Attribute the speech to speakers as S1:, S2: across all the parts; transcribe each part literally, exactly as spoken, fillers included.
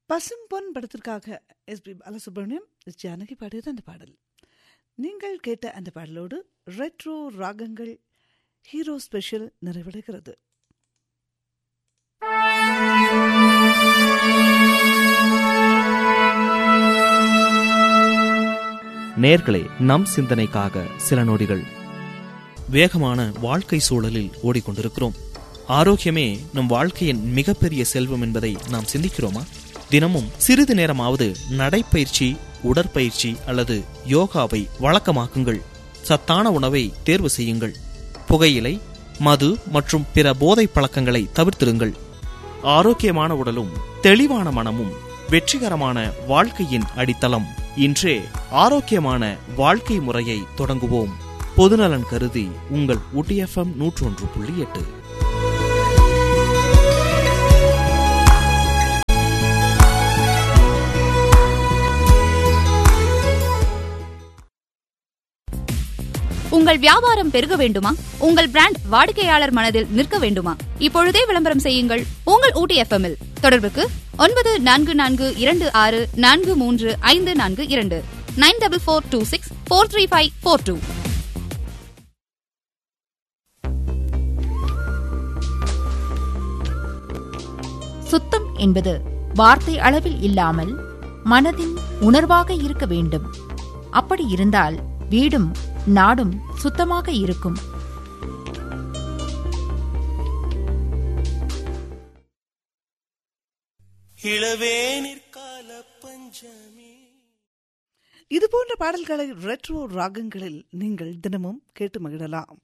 S1: பசும்பொன் படத்திற்காக S B Balasubramaniam Janaki பாடியது அந்த பாடல். நீங்கள் கேட்ட அந்த பாடலோடு ரெட்ரோ ராகங்கள் ஹீரோ ஸ்பெஷல் நிறைவடைகிறது.
S2: நேர்களே, நம் சிந்தனைக்காக சில நொடிகள். வேகமான வாழ்க்கை சூழலில் ஓடிக்கொண்டிருக்கிறோம். ஆரோக்கியமே நம் வாழ்க்கையின் மிகப்பெரிய செல்வம் என்பதை நாம் சிந்திக்கிறோமா? தினமும் சிறிது நேரமாவது நடைப்பயிற்சி, உடற்பயிற்சி அல்லது யோகாவை வழக்கமாக்குங்கள். சத்தான உணவை தேர்வு செய்யுங்கள். புகையிலை, மது மற்றும் பிற போதை பழக்கங்களை தவிர்த்திருங்கள். ஆரோக்கியமான உடலும் தெளிவான மனமும் வெற்றிகரமான வாழ்க்கையின் அடித்தளம். இன்றே ஆரோக்கியமான வாழ்க்கை முறையை தொடங்குவோம். பொதுநலன் கருதி உங்கள் ஊட்டி எஃப்எம் நூற்றி ஒன்று புள்ளி எட்டு.
S3: உங்கள் வியாபாரம் பெருக வேண்டுமா? உங்கள் பிராண்ட் வாடிக்கையாளர் மனதில் நிற்க வேண்டுமா? இப்பொழுதே விளம்பரம் செய்யுங்கள் உங்கள் ஊட்டி எஃப்எம் இல். தொடர்புக்கு ஒன்பது நான்கு நான்கு இரண்டு ஆறு நான்கு மூன்று ஐந்து நான்கு இரண்டு nine double four two six four three five four two.
S4: சுத்தம் என்பது வார்த்தை அளவில் இல்லாமல் மனதின் உணர்வாக இருக்க வேண்டும். அப்படி இருந்தால் வீடும் நாடும் சுத்தமாக இருக்கும்.
S1: இது போன்ற பாடல்களை ரெட்ரோ ராகங்களில் நீங்கள் தினமும் கேட்டு மகிழலாம்.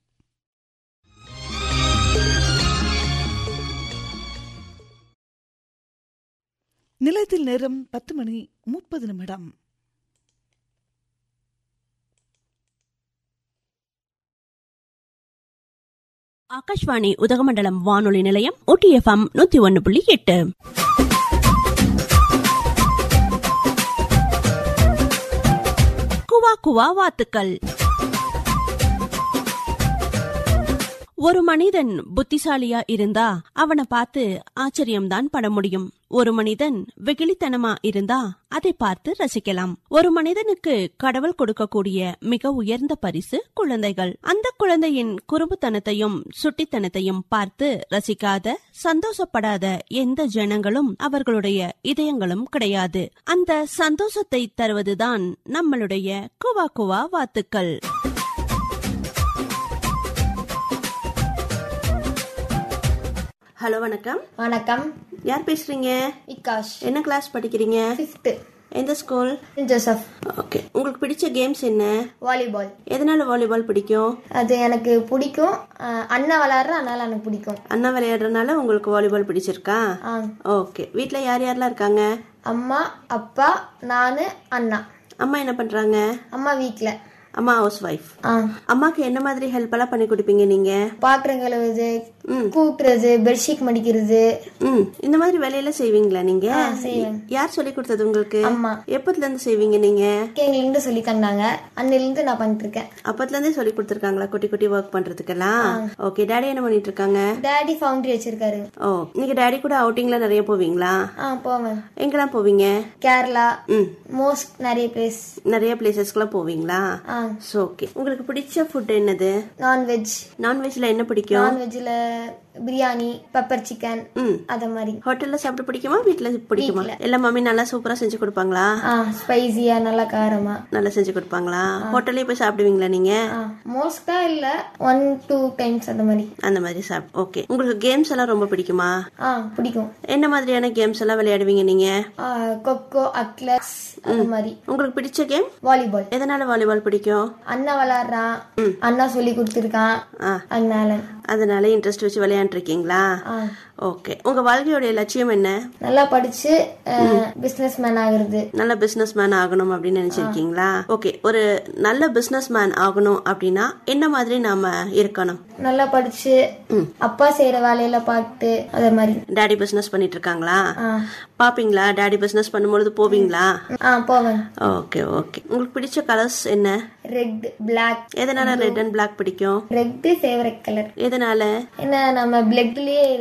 S1: நிலையத்தில் நேரம் பத்து மணி முப்பது நிமிடம்.
S5: ஆகாஷ்வாணி உதகமண்டலம் வானொலி நிலையம் ஊட்டி எஃப்எம் நூத்தி ஒன்னு புள்ளி எட்டு. குவா குவா வாத்துக்கள். ஒரு மனிதன் புத்திசாலியா இருந்தா அவனை பார்த்து ஆச்சரியம்தான் பட முடியும். ஒரு மனிதன் வெகுளித்தனமா இருந்தா அதை பார்த்து ரசிக்கலாம். ஒரு மனிதனுக்கு கடவுள் கொடுக்கக்கூடிய மிக உயர்ந்த பரிசு குழந்தைகள். அந்த குழந்தையின் குறும்புத்தனத்தையும் சுட்டித்தனத்தையும் பார்த்து ரசிக்காத, சந்தோஷப்படாத எந்த ஜனங்களும் அவர்களுடைய இதயங்களும் கிடையாது. அந்த சந்தோஷத்தை தருவதுதான் நம்மளுடைய குவா குவா வாத்துக்கள். ஹலோ, வணக்கம்.
S6: வணக்கம்.
S5: யார் பேசுறீங்க?
S6: விகாஷ்.
S5: என்ன கிளாஸ் படிக்கிறீங்க?
S6: ஃபிஃப்த்.
S5: எந்த ஸ்கூல்?
S6: ஜோசப்.
S5: ஓகே. உங்களுக்கு பிடிச்ச கேம்ஸ் என்ன?
S6: வாலிபால்.
S5: எதனால வாலிபால் பிடிக்கும்?
S6: அது எனக்கு பிடிக்கும். அண்ணா விளையாடுற அதனால எனக்கு பிடிக்கும்.
S5: அண்ணா விளையாடுறதுனால உங்களுக்கு வாலிபால் பிடிச்சிருக்கா? ஓகே. வீட்ல யார் யாரெல்லாம் இருக்காங்க?
S6: அம்மா, அப்பா, நானு, அண்ணா.
S5: அம்மா என்ன பண்றாங்க?
S6: அம்மா வீட்ல.
S5: அம்மா ஹவுஸ் வைஃப். அம்மாக்கு என்ன மாதிரி ஹெல்ப் எல்லாம் பண்ணி கொடுப்பீங்க நீங்க?
S6: பாத்திரம் கழுவுறது, கூட்டுறது, பெட்ஷீட் மடிக்கிறது,
S5: இந்த மாதிரி வேலையெல்லாம் செய்வீங்களா நீங்க?
S6: செய்வேன்.
S5: யார் சொல்லி கொடுத்தது உங்களுக்கு?
S6: அம்மா.
S5: எப்பத்துல இருந்து செய்வீங்க நீங்க?
S6: எங்களுக்கு சொல்லி தந்தாங்க. அன்னில இருந்து நான் பண்ணிட்டு இருக்கேன்.
S5: அப்பத்துல இருந்தே சொல்லி கொடுத்திருக்காங்களா குட்டி குட்டி ஒர்க் பண்றதுக்கெல்லாம்? ஓகே. டாடி என்ன பண்ணிட்டு இருக்காங்க?
S6: டாடி ஃபவுண்டரி வச்சிருக்காரு.
S5: ஓ, நீங்க டாடி கூட அவுட்டிங்ல நிறைய போவீங்களா?
S6: போவேன்.
S5: எங்கெல்லாம் போவீங்க?
S6: கேரளா, மோஸ்ட் நிறைய பிளேஸ்
S5: நிறைய பிளேசஸ்க்குலாம் போவீங்களா? ஓகே. உங்களுக்கு பிடிச்ச ஃபுட் என்னது?
S6: நான்வெஜ்.
S5: நான்வெஜ்ல என்ன பிடிக்கும்?
S6: நான்வெஜ்ல பிரியாணி, பெப்பர் சிக்கன், அத மாதிரி.
S5: ஹோட்டல்ல சாப்பிட பிடிக்குமா, வீட்ல பிடிக்குமா? எல்லாம் மம்மி நல்லா சூப்பரா செஞ்சு கொடுப்பாங்களா?
S6: ஸ்பைசியா, நல்லா காரமா நல்லா
S5: செஞ்சு கொடுப்பாங்களா? ஹோட்டல்ல போய் சாப்பிடுவீங்களா நீங்க?
S6: மோஸ்டா இல்ல, ஒன் டூ டைம்ஸ் அந்த மாதிரி.
S5: அந்த மாதிரி சாப்பிடு. ஓகே. உங்களுக்கு கேம்ஸ் எல்லாம் ரொம்ப பிடிக்குமா?
S6: பிடிக்கும்.
S5: என்ன மாதிரியான கேம்ஸ் எல்லாம் விளையாடுவீங்க நீங்க?
S6: கொக்கோ, அத்லெட்ஸ், அந்த மாதிரி.
S5: உங்களுக்கு பிடிச்ச கேம்?
S6: வாலிபால்.
S5: எதனால வாலிபால் பிடிக்கும்?
S6: அண்ணா விளையாடுறான், அண்ணா சொல்லி கொடுத்திருக்கான், அதனால
S5: அதனால இன்ட்ரெஸ்ட் வச்சு விளையாண்டு இருக்கீங்களா? ஓகே. உங்க வாழ்க்கையோட லட்சியம் என்ன?
S6: நல்லா படிச்சு பிசினஸ் மேன் ஆகுறது.
S5: நல்ல பிசினஸ் மேன் ஆகணும் அப்படின்னு நினைச்சிருக்கீங்களா? ஓகே. ஒரு நல்ல பிசினஸ் மேன் ஆகணும் அப்படின்னா என்ன மாதிரி நாம இருக்கணும்?
S6: நல்லா படிச்சு அப்பா செய்யற வேலையில பார்த்து அத மாதிரி.
S5: டாடி பிசினஸ் பண்ணிட்டு இருக்காங்களா? பாப்பீங்களா? டாடி பிசினஸ் பண்ணும்போது போவீங்களா?
S6: போவேன்.
S5: Okay okay. உங்களுக்கு பிடிச்ச கலர்ஸ் என்ன?
S6: Red, black.
S5: எதனால ரெட் அண்ட் பிளாக் பிடிக்கும்?
S6: Red favourite colour.
S5: எதனால?
S6: என்ன, நம்ம பிளட்லயே ரெட்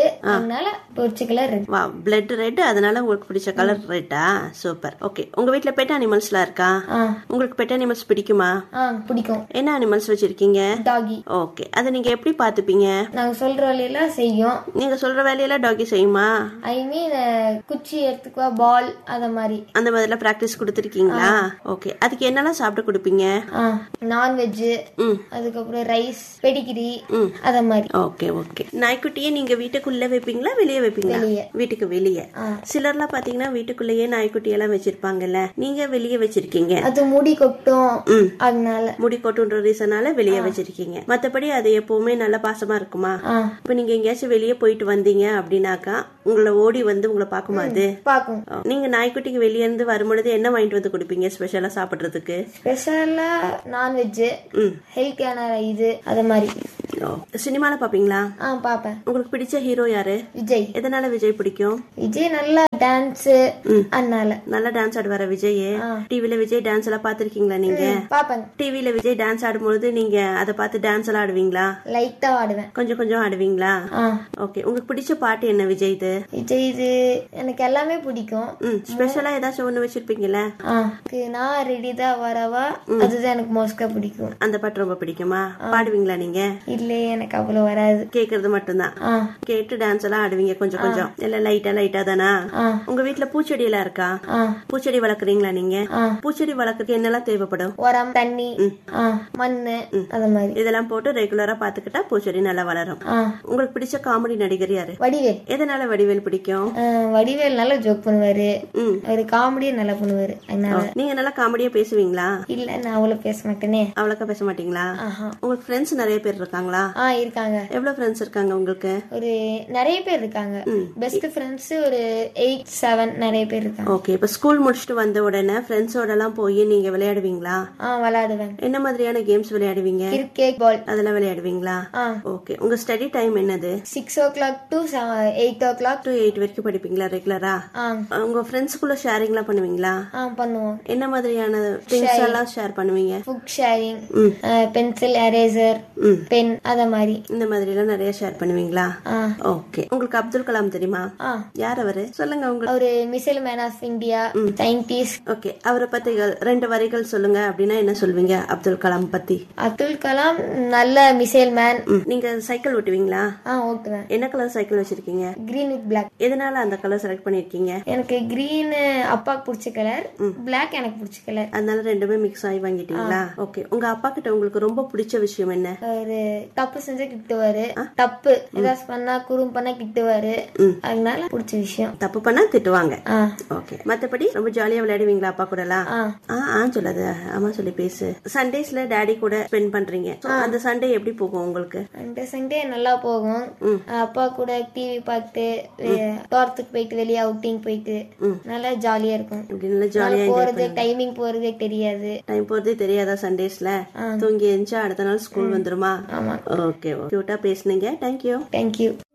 S6: அதனால பிடிச்ச கலர் ரெட்.
S5: வா, பிளட் ரெட், அதனால உங்களுக்கு பிடிச்ச கலர் ரெட்டா? சூப்பர். ஓகே, உங்க வீட்ல பெட் அனிமல்ஸ்லாம் இருக்கா? உங்களுக்கு பெட் அனிமல்ஸ் பிடிக்குமா?
S6: பிடிக்கும்.
S5: என்ன அனிமல்ஸ் வச்சிருக்கீங்க?
S6: டாகி.
S5: ஓகே, அதை நீங்க எப்படி பாத்துப்பீங்க?
S6: நாங்க சொல்ற வேலையெல்லாம் செய்யும்.
S5: நீங்க சொல்ற வேலையெல்லாம் டாகி செய்யுமா?
S6: ஐ மீன் குச்சி எடுத்துக்குவா, பால் அத மாதிரி.
S5: அந்த மாதிரில பிராக்டிஸ் கொடுத்திருக்கீங்களா? ஓகே, அதுக்கு என்னெல்லாம் சாப்பிட கொடுப்பீங்க?
S6: நான்வெஜ், அதுக்கப்புறம் ரைஸ், பெடிகிரி அத மாதிரி.
S5: Okay okay. நாய்க்குட்டியே நீங்க வீட்டுக்குள்ள வைப்பீங்களா வெளியே வைப்பீங்களா? வீட்டுக்கு வெளியே. சிலர்லாம் பாத்தீங்கன்னா வீட்டுக்குள்ளேயே நாய்க்குட்டி எல்லாம் வச்சிருப்பாங்கல்ல, நீங்க வெளியே வச்சிருக்கீங்க.
S6: அது முடி கொட்டும், அதனால
S5: முடி கொட்டுன்ற ரீசனால வெளியே வச்சிருக்கீங்க. மத்தபடி அது எப்பவுமே நல்ல பாசமா இருக்குமா? இப்ப நீங்க எங்கேயாச்சும் வெளியே போயிட்டு வந்தீங்க அப்படின்னாக்கா உங்களை ஓடி வந்து உங்களை பாக்குமா? அது
S6: பாக்கும்.
S5: நீங்க நாய்க்குட்டிக்கு வெளியே இருந்து வரும்பொழுது என்ன வாங்கிட்டு வந்து கொடுப்பீங்க ஸ்பெஷலா சாப்பிடுறதுக்கு?
S6: ஸ்பெஷலா நான்வெஜ், ஹெல்த்தியான இது அத மாதிரி.
S5: சினிமால பாப்பீங்களா?
S6: பாப்பேன்.
S5: உங்களுக்கு பிடிச்ச ஹீரோ யாரு?
S6: விஜய்.
S5: எதனால விஜய் பிடிக்கும்?
S6: விஜய் நல்லா டான்ஸ், அதனால.
S5: நல்லா டான்ஸ் ஆடுவார விஜய்? டிவில விஜய் டான்ஸ் எல்லாம் பாத்திருக்கீங்களா நீங்க?
S6: பாப்பேன்.
S5: டிவில விஜய் டான்ஸ் ஆடும்போது நீங்க அதை பார்த்து டான்ஸ் எல்லாம் ஆடுவீங்களா?
S6: லைட்டா ஆடுவேன்.
S5: கொஞ்சம் கொஞ்சம் ஆடுவீங்களா? ஓகே, உங்களுக்கு பிடிச்ச பாட்டு என்ன விஜய்? இது
S6: விஜய் இது எனக்கு எல்லாமே பிடிக்கும்.
S5: ஸ்பெஷலா ஏதாச்சும் ஒண்ணு வச்சிருப்பீங்களா?
S6: நான் ரெடிதான் வரவா, அதுதான் எனக்கு மோஸ்டா பிடிக்கும்.
S5: அந்த பாட்டு ரொம்ப பிடிக்குமா? பாடுவீங்களா நீங்க?
S6: இல்ல, எனக்கு அவ்வளவு வராது.
S5: கேக்குறது மட்டும்தான். கேட்டு டான்ஸ் எல்லாம் ஆடுவீங்க கொஞ்சம் கொஞ்சம். இல்ல லைட்டா லைட்டா தானா? உங்க வீட்டுல பூச்செடி எல்லாம் இருக்கா? பூச்செடி வளர்க்குறீங்களா நீங்க? பூச்செடி வளர்க்கறதுக்கு என்னெல்லாம் தேவைப்படும்?
S6: உரம், தண்ணி, மண்ணு அது மாதிரி
S5: இதெல்லாம் போட்டு ரெகுலரா பாத்துக்கிட்டா பூச்செடி நல்லா வளரும். உங்களுக்கு பிடிச்ச காமெடி நடிகர் யாரு?
S6: வடிவேல்.
S5: எதனால வடிவேல் பிடிக்கும்?
S6: வடிவேல் நல்லா ஜோக் பண்ணுவாரு, அவரு காமெடியும் நல்லா பண்ணுவாரு.
S5: நீங்க நல்லா காமெடியா பேசுவீங்களா?
S6: இல்ல, நான் அவ்வளவு பேச மாட்டேனே.
S5: அவ்வளோக்கா பேச மாட்டீங்களா? உங்களுக்கு ஃப்ரெண்ட்ஸ் நிறைய பேர் இருக்காங்களா?
S6: இருக்காங்க.
S5: எவ்வளவு ஃப்ரெண்ட்ஸ் இருக்காங்க உங்களுக்கு?
S6: ஒரு நிறைய பேர் இருக்காங்க. பெஸ்ட் ஃப்ரெண்ட்ஸ் ஒரு எயிட் செவன் நிறைய பேர் இருக்காங்க.
S5: ஓகே, இப்ப ஸ்கூல் முடிச்சுட்டு வந்த உடனே ஃப்ரெண்ட்ஸோட எல்லாம் போய் நீங்க விளையாடுவீங்களா?
S6: விளையாடுவேன்.
S5: என்ன மாதிரியான கேம்ஸ் விளையாடுவீங்க?
S6: கிரிக்கெட், பால்
S5: அதெல்லாம் விளையாடுவீங்களா? ஓகே, உங்க ஸ்டடி டைம் என்னது?
S6: Six O clock to eight O clock
S5: to eight வரைக்கும் படிப்பீங்களா ரெகுலரா? உங்க ஃப்ரெண்ட்ஸ்குள்ள ஷேரிங் எல்லாம் பண்ணுவீங்களா?
S6: பண்ணுவோம்.
S5: என்ன மாதிரியான திங்ஸ் எல்லாம் ஷேர் பண்ணுவீங்க?
S6: Book sharing, pencil, eraser, pen அத மாதிரி.
S5: இந்த மாதிரி எல்லாம் நிறைய ஷேர் பண்ணுவீங்களா? ஓகே, உங்களுக்கு அப்துல் கலாம் தெரியுமா? யார் அவரு? சொல்லுங்க. உங்களுக்கு
S6: அவரு missile man of India, scientist.
S5: Okay, அவரை பத்தி ரெண்டு வரிகள் சொல்லுங்க அப்படின்னா என்ன சொல்வீங்க அப்துல் கலாம் பத்தி?
S6: அப்துல் கலாம் நல்ல மிசைல் மேன்.
S5: நீங்க சைக்கிள் ஓட்டுவீங்களா?
S6: ஓட்டுவேன்.
S5: என்ன கலர் சைக்கிள் வச்சிருக்கீங்க?
S6: Green with black.
S5: எதனால அந்த கலர் செலக்ட் பண்ணிருக்கீங்க?
S6: எனக்கு கிரீன் அப்பாக்கு பிடிச்ச கலர், பிளாக் எனக்கு பிடிச்ச கலர்,
S5: அதனால ரெண்டுமே மிக்ஸ் ஆகி வாங்கிட்டீங்களா? ஓகே, உங்க அப்பா கிட்ட உங்களுக்கு ரொம்ப பிடிச்ச விஷயம் என்ன?
S6: ஒரு தப்பு செஞ்சா கிட்டுவாரு, தப்பு ஏதாவது பண்ணா குறும் பண்ணா கிட்டுவாரு, அதனால பிடிச்ச விஷயம்.
S5: தப்பு பண்ணா திட்டுவாங்க. ஓகே, மத்தபடி ரொம்ப ஜாலியா விளையாடுவீங்களா அப்பா கூட எல்லாம்? சொல்லாது, ஆமா சொல்லி பேசு. சண்டேஸ்ல டாடி கூட ஸ்பெண்ட் பண்றீங்க, அந்த சண்டே எப்படி போகும் உங்களுக்கு?
S6: அந்த சண்டே நல்லா போகும். அப்பா கூட டிவி பார்த்து, தோட்டத்துக்கு போயிட்டு வெளியே அவுட்டிங் போயிட்டு நல்லா ஜாலியா இருக்கும். ஜாலியா போறது, டைமிங் போறதே தெரியாது.
S5: டைம் போறதே தெரியாதா? சண்டேஸ்ல தூங்கி எந்திரிச்சா அடுத்த நாள் ஸ்கூல் வந்துருமா? ஓகே, கியூட்டா பேசுனீங்க. தேங்க்யூ.
S6: தேங்க்யூ.